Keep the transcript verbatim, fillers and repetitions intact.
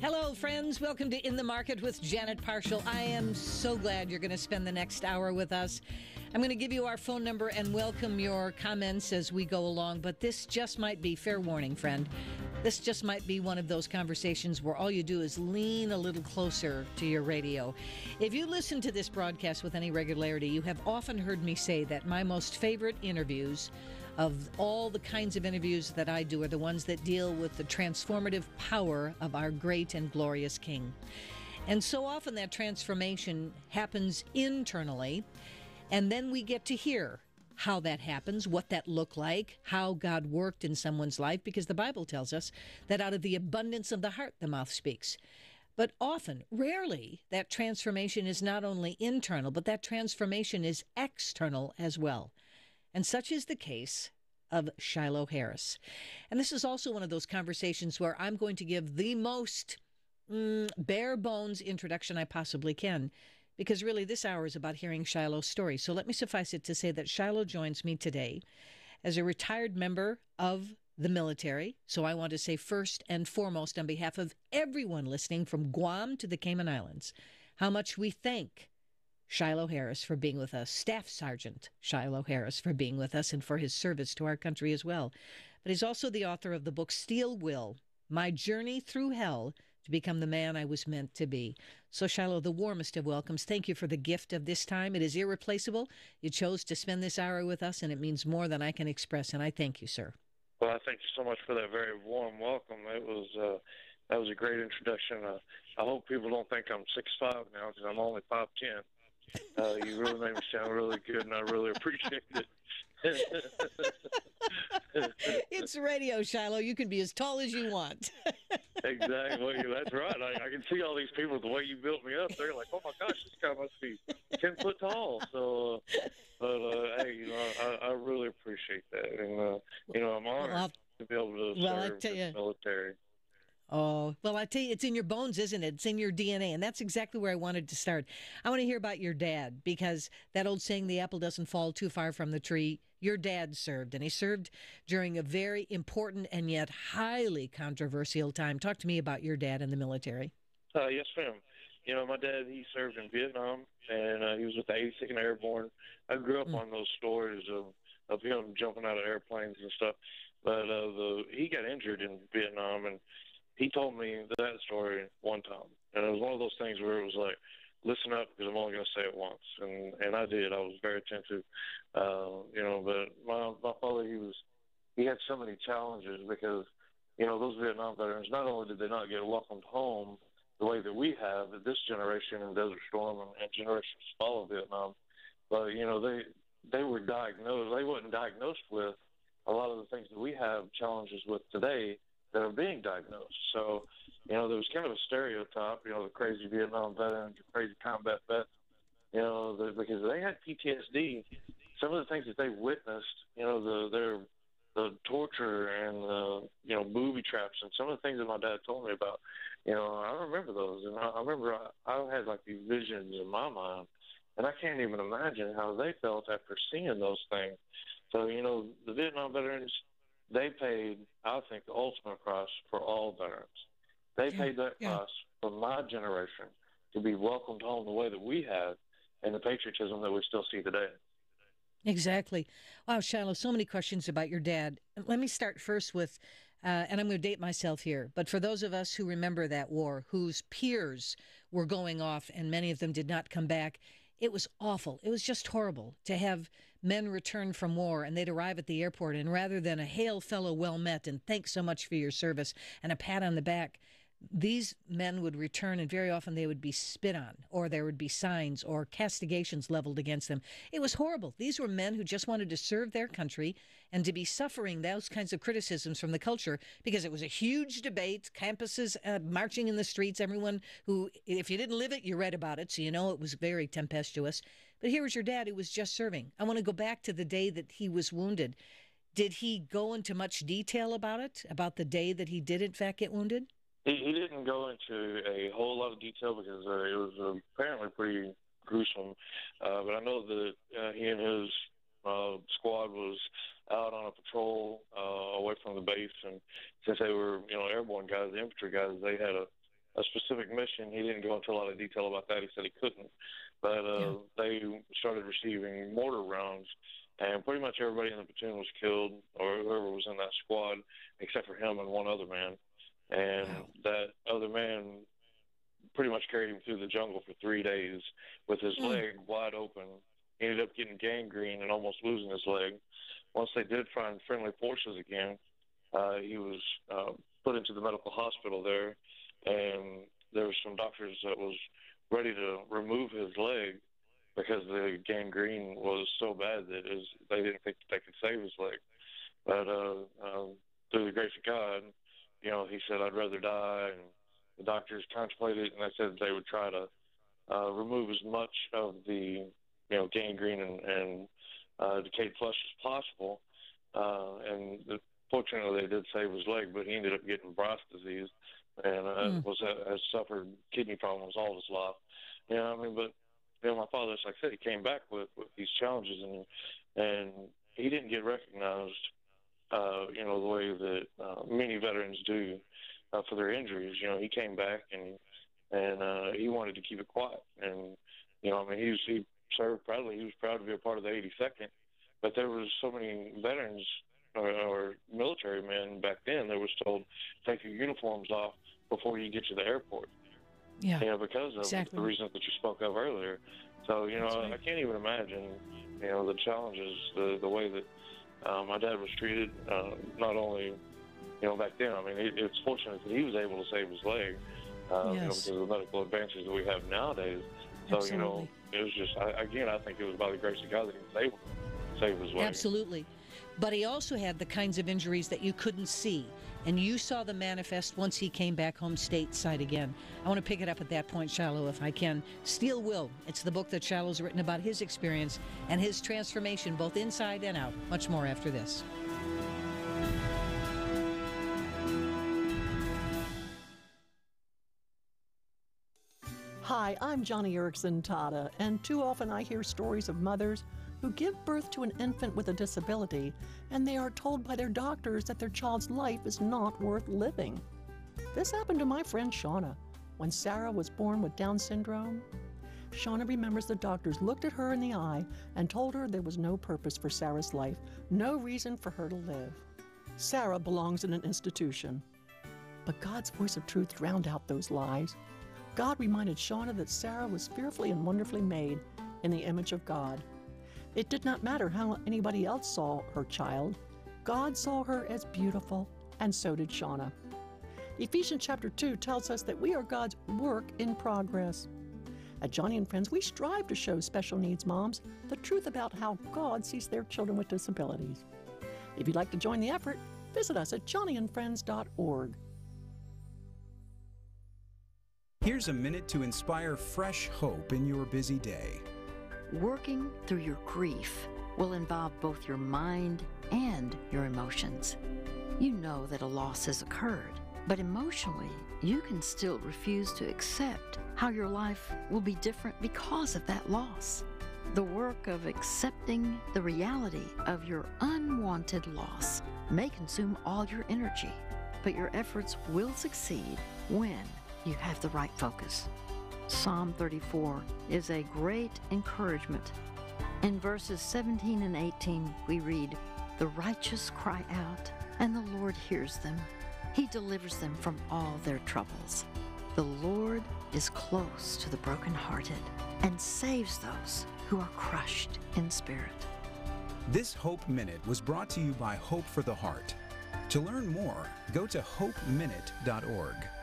Hello, friends. Welcome to In the Market with Janet Parshall. I am so glad you're going to spend the next hour with us. I'm going to give you our phone number and welcome your comments as we go along, but this just might be, fair warning, friend, this just might be one of those conversations where all you do is lean a little closer to your radio. If you listen to this broadcast with any regularity, you have often heard me say that my most favorite interviews of all the kinds of interviews that I do are the ones that deal with the transformative power of our great and glorious King. And so often that transformation happens internally, and then we get to hear how that happens, what that looked like, how God worked in someone's life, because the Bible tells us that out of the abundance of the heart, the mouth speaks. But often, rarely, that transformation is not only internal, but that transformation is external as well. And such is the case of Shiloh Harris. And this is also one of those conversations where I'm going to give the most mm, bare bones introduction I possibly can, because really this hour is about hearing Shiloh's story. So let me suffice it to say that Shiloh joins me today as a retired member of the military. So I want to say first and foremost, on behalf of everyone listening from Guam to the Cayman Islands, how much we thank Shiloh Harris for being with us, Staff Sergeant Shiloh Harris for being with us and for his service to our country as well. But he's also the author of the book Steel Will, My Journey Through Hell to Become the Man I Was Meant to Be. So Shiloh, the warmest of welcomes. Thank you for the gift of this time. It is irreplaceable. You chose to spend this hour with us, and it means more than I can express, and I thank you, sir. Well, I thank you so much for that very warm welcome. It was uh, that was a great introduction. Uh, I hope people don't think I'm six five now, because I'm only five ten. Uh, you really made me sound really good, and I really appreciate it. It's radio, Shiloh. You can be as tall as you want. Exactly. That's right. I, I can see all these people, the way you built me up. They're like, oh, my gosh, this guy must be ten foot tall. So, uh, but, uh, hey, you know, I, I really appreciate that. And, uh, you know, I'm honored well, to be able to well, serve the military. Oh, well, I tell you, it's in your bones, isn't it? It's in your D N A, and that's exactly where I wanted to start. I want to hear about your dad, because that old saying, the apple doesn't fall too far from the tree, your dad served, and he served during a very important and yet highly controversial time. Talk to me about your dad in the military. Uh, yes, ma'am. You know, my dad, he served in Vietnam, and uh, he was with the eighty-second Airborne. I grew up mm. on those stories of, of him jumping out of airplanes and stuff, but uh, the he got injured in Vietnam, and he told me that story one time, and it was one of those things where it was like, listen up, because I'm only going to say it once, and and I did. I was very attentive, uh, you know. But my my father, he was he had so many challenges, because you know those Vietnam veterans, not only did they not get welcomed home the way that we have, this generation in Desert Storm and, and generations follow Vietnam, but you know they they were diagnosed. They wasn't diagnosed with a lot of the things that we have challenges with today that are being diagnosed. So, you know, there was kind of a stereotype, you know, the crazy Vietnam veterans, the crazy combat vets, you know, the, because they had P T S D. Some of the things that they witnessed, you know, the their the torture and the, you know, booby traps and some of the things that my dad told me about, you know, I remember those. And I, I remember I, I had like these visions in my mind, and I can't even imagine how they felt after seeing those things. So, you know, the Vietnam veterans, they paid, I think, the ultimate price for all veterans. They yeah, paid that yeah. price for my generation to be welcomed home the way that we have, and the patriotism that we still see today. Exactly. Wow, Shiloh, so many questions about your dad. Let me start first with, uh, and I'm going to date myself here, but for those of us who remember that war, whose peers were going off and many of them did not come back, it was awful. It was just horrible to have men return from war and they'd arrive at the airport, and rather than a hail fellow well met and thanks so much for your service and a pat on the back, these men would return, and very often they would be spit on, or there would be signs or castigations leveled against them. It was horrible. These were men who just wanted to serve their country, and to be suffering those kinds of criticisms from the culture, because it was a huge debate, campuses uh, marching in the streets, everyone who, if you didn't live it, you read about it, so you know it was very tempestuous. But here was your dad who was just serving. I want to go back to the day that he was wounded. Did he go into much detail about it, about the day that he did in fact get wounded? He, he didn't go into a whole lot of detail because uh, it was uh, apparently pretty gruesome. Uh, but I know that uh, he and his uh, squad was out on a patrol uh, away from the base, and since they were, you know, airborne guys, the infantry guys, they had a a specific mission. He didn't go into a lot of detail about that. He said he couldn't. But uh, yeah. they started receiving mortar rounds, and pretty much everybody in the platoon was killed, or whoever was in that squad, except for him and one other man. And wow. that other man pretty much carried him through the jungle for three days with his mm. leg wide open. He ended up getting gangrene and almost losing his leg. Once they did find friendly forces again, uh, he was uh, put into the medical hospital there, and there were some doctors that was ready to remove his leg because the gangrene was so bad that it was, they didn't think they could save his leg. But uh, uh, through the grace of God, you know, he said, I'd rather die. And the doctors contemplated, and they said they would try to uh, remove as much of the, you know, gangrene and, and uh, decayed flesh as possible. Uh, and the, fortunately, they did save his leg, but he ended up getting Bryce disease and uh, mm. was uh, has suffered kidney problems all his life. You know, I mean, but you know, my father, like I said, he came back with, with these challenges, and and he didn't get recognized, uh, you know, the way that uh, many veterans do uh, for their injuries. You know, he came back and and uh, he wanted to keep it quiet, and you know, I mean, he was, he served proudly. He was proud to be a part of the eighty-second, but there was so many veterans or, or military men back then that was told, take your uniforms off before you get to the airport. Yeah, you know, because of exactly. the reasons that you spoke of earlier. So, you know, right. I can't even imagine, you know, the challenges, the the way that uh, my dad was treated, uh, not only, you know, back then. I mean, it, it's fortunate that he was able to save his leg, uh, yes. you know, because of the medical advances that we have nowadays. So, Absolutely. you know, it was just, I, again, I think it was by the grace of God that he was able to save his leg. Absolutely. But he also had the kinds of injuries that you couldn't see. And you saw them manifest once he came back home stateside again. I want to pick it up at that point, Shiloh, if I can. Steel Will. It's the book that Shiloh's written about his experience and his transformation, both inside and out. Much more after this. Hi, I'm Johnny Erickson Tata, and too often I hear stories of mothers who give birth to an infant with a disability, and they are told by their doctors that their child's life is not worth living. This happened to my friend Shauna when Sarah was born with Down syndrome. Shauna remembers the doctors looked at her in the eye and told her there was no purpose for Sarah's life, no reason for her to live. Sarah belongs in an institution. But God's voice of truth drowned out those lies. God reminded Shauna that Sarah was fearfully and wonderfully made in the image of God. It did not matter how anybody else saw her child. God saw her as beautiful, and so did Shauna. Ephesians chapter two tells us that we are God's work in progress. At Johnny and Friends, we strive to show special needs moms the truth about how God sees their children with disabilities. If you'd like to join the effort, visit us at johnny and friends dot org. Here's a minute to inspire fresh hope in your busy day. Working through your grief will involve both your mind and your emotions. You know that a loss has occurred, but emotionally, you can still refuse to accept how your life will be different because of that loss. The work of accepting the reality of your unwanted loss may consume all your energy, but your efforts will succeed when you have the right focus. Psalm thirty-four is a great encouragement. In verses seventeen and eighteen, we read, "The righteous cry out, and the Lord hears them. He delivers them from all their troubles. The Lord is close to the brokenhearted and saves those who are crushed in spirit." This Hope Minute was brought to you by Hope for the Heart. To learn more, go to hope minute dot org.